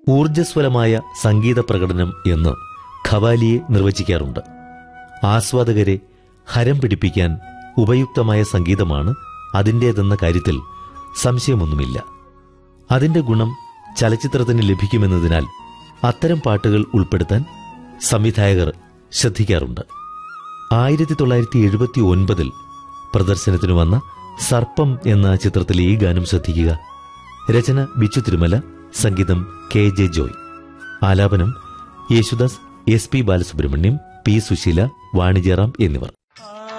ഊർജ്ജസ്വലമായ സംഗീത പ്രകടനം എന്ന് ഖവാലിയെ നിർവചിക്കാറുണ്ട്. ആസ്വാദകരെ ഹരം പിടിപ്പിക്കാൻ ഉപയുക്തമായ സംഗീതമാണ് അതിൻ്റേതെന്ന കാര്യത്തിൽ സംശയമൊന്നുമില്ല. അതിന്റെ ഗുണം ചലച്ചിത്രത്തിന് ലഭിക്കുമെന്നതിനാൽ അത്തരം പാട്ടുകൾ ഉൾപ്പെടുത്താൻ സംവിധായകർ ശ്രദ്ധിക്കാറുണ്ട്. 1979 പ്രദർശനത്തിനു വന്ന സർപ്പം എന്ന ചിത്രത്തിലെ ഈ ഗാനം ശ്രദ്ധിക്കുക. രചന ബിച്ചു തിരുമല, സംഗീതം KJ ജോയ്, ആലാപനം യേശുദാസ്, SP ബാലസുബ്രഹ്മണ്യം, P സുശീല, വാണി ജയറാം എന്നിവർ.